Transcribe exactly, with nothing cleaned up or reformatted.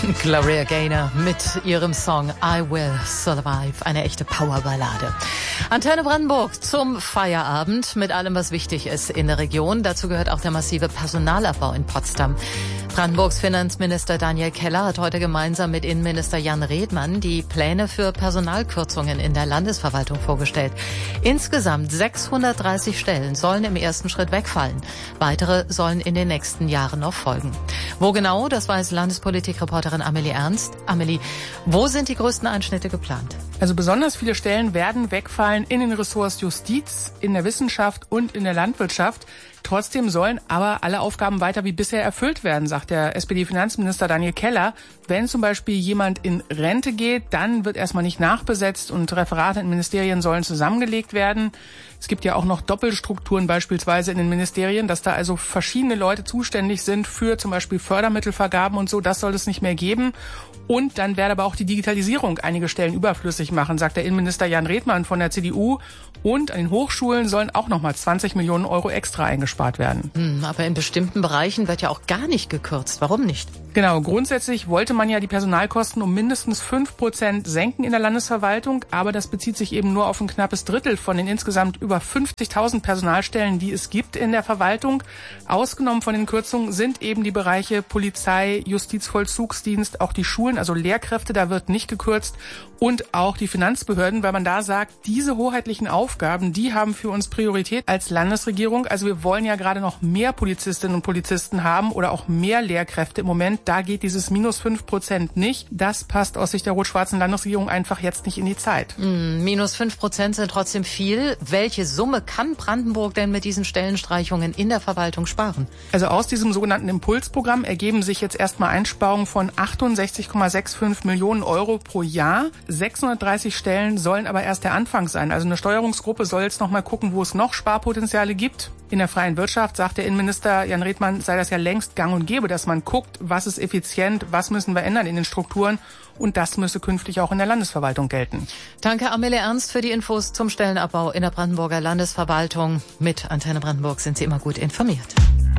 Gloria Gaynor mit ihrem Song I Will Survive, eine echte Powerballade. Antenne Brandenburg zum Feierabend mit allem, was wichtig ist in der Region. Dazu gehört auch der massive Personalabbau in Potsdam. Brandenburgs Finanzminister Daniel Keller hat heute gemeinsam mit Innenminister Jan Redmann die Pläne für Personalkürzungen in der Landesverwaltung vorgestellt. Insgesamt sechshundertdreißig Stellen sollen im ersten Schritt wegfallen. Weitere sollen in den nächsten Jahren noch folgen. Wo genau, das weiß Landespolitikreporterin Amelie Ernst. Amelie, wo sind die größten Einschnitte geplant? Also besonders viele Stellen werden wegfallen in den Ressorts Justiz, in der Wissenschaft und in der Landwirtschaft. Trotzdem sollen aber alle Aufgaben weiter wie bisher erfüllt werden, sagt der S P D-Finanzminister Daniel Keller. Wenn zum Beispiel jemand in Rente geht, dann wird erstmal nicht nachbesetzt und Referate in Ministerien sollen zusammengelegt werden. Es gibt ja auch noch Doppelstrukturen beispielsweise in den Ministerien, dass da also verschiedene Leute zuständig sind für zum Beispiel Fördermittelvergaben und so. Das soll es nicht mehr geben. Und dann werde aber auch die Digitalisierung einige Stellen überflüssig machen, sagt der Innenminister Jan Redmann von der C D U. Und an den Hochschulen sollen auch nochmal zwanzig Millionen Euro extra eingespart werden. Hm, aber in bestimmten Bereichen wird ja auch gar nicht gekürzt. Warum nicht? Genau, grundsätzlich wollte man ja die Personalkosten um mindestens fünf Prozent senken in der Landesverwaltung. Aber das bezieht sich eben nur auf ein knappes Drittel von den insgesamt über fünfzigtausend Personalstellen, die es gibt in der Verwaltung. Ausgenommen von den Kürzungen sind eben die Bereiche Polizei, Justizvollzugsdienst, auch die Schulen, also Lehrkräfte, da wird nicht gekürzt. Und auch die Finanzbehörden, weil man da sagt, diese hoheitlichen Aufgaben, die haben für uns Priorität als Landesregierung. Also wir wollen ja gerade noch mehr Polizistinnen und Polizisten haben oder auch mehr Lehrkräfte im Moment. Da geht dieses minus fünf Prozent nicht. Das passt aus Sicht der rot-schwarzen Landesregierung einfach jetzt nicht in die Zeit. Mm, minus fünf Prozent sind trotzdem viel. Welche Summe kann Brandenburg denn mit diesen Stellenstreichungen in der Verwaltung sparen? Also aus diesem sogenannten Impulsprogramm ergeben sich jetzt erstmal Einsparungen von achtundsechzig Komma fünfundsechzig Millionen Euro pro Jahr. sechshundertdreißig Stellen sollen aber erst der Anfang sein. Also eine Steuerungsgruppe soll jetzt noch mal gucken, wo es noch Sparpotenziale gibt. In der freien Wirtschaft, sagt der Innenminister Jan Redmann, sei das ja längst gang und gäbe, dass man guckt, was ist effizient, was müssen wir ändern in den Strukturen. Und das müsse künftig auch in der Landesverwaltung gelten. Danke, Amelie Ernst, für die Infos zum Stellenabbau in der Brandenburger Landesverwaltung. Mit Antenne Brandenburg sind Sie immer gut informiert.